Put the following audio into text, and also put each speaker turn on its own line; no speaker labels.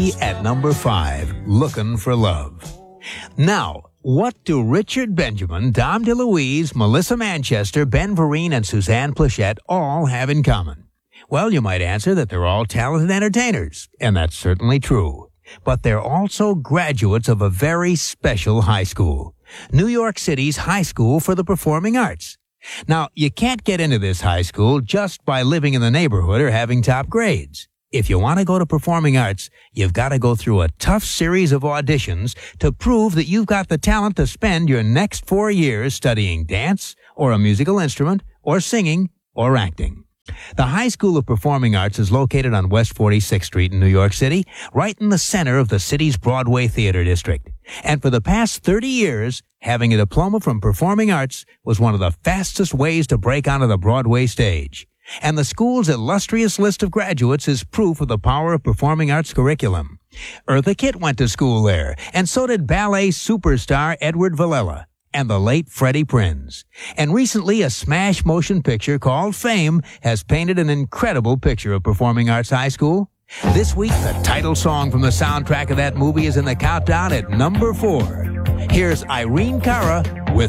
City at number 5, Looking for Love. Now, what do Richard Benjamin, Dom DeLuise, Melissa Manchester, Ben Vereen, and Suzanne Plachette all have in common? Well, you might answer that they're all talented entertainers, and that's certainly true. But they're also graduates of a very special high school, New York City's High School for the Performing Arts. Now, you can't get into this high school just by living in the neighborhood or having top grades. If you want to go to performing arts, you've got to go through a tough series of auditions to prove that you've got the talent to spend your next 4 years studying dance or a musical instrument or singing or acting. The High School of Performing Arts is located on West 46th Street in New York City, right in the center of the city's Broadway Theater District. And for the past 30 years, having a diploma from performing arts was one of the fastest ways to break onto the Broadway stage. And the school's illustrious list of graduates is proof of the power of performing arts curriculum. Eartha Kitt went to school there, and so did ballet superstar Edward Villella and the late Freddie Prinze. And recently, a smash motion picture called Fame has painted an incredible picture of Performing Arts High School. This week, the title song from the soundtrack of that movie is in the countdown at number 4. Here's Irene Cara with